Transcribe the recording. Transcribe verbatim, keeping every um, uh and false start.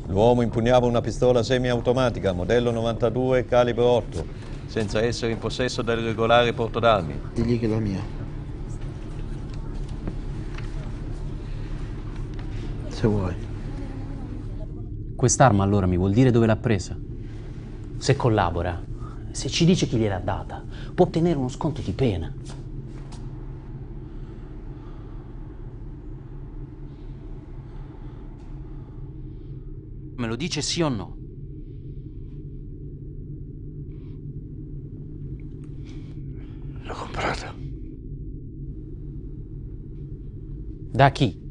L'uomo impugnava una pistola semiautomatica, modello novantadue, calibro otto, senza essere in possesso del regolare portodarmi. Digli che è la mia. Se vuoi. Quest'arma allora mi vuol dire dove l'ha presa? Se collabora, se ci dice chi gliel'ha data, può ottenere uno sconto di pena. Me lo dice sì o no? L'ho comprata. Da chi?